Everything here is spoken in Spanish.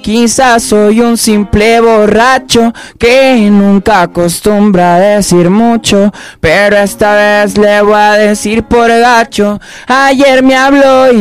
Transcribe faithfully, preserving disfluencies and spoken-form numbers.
Quizás soy un simple borracho que nunca acostumbra a decir mucho, pero esta vez le voy a decir por gacho. Ayer me habló y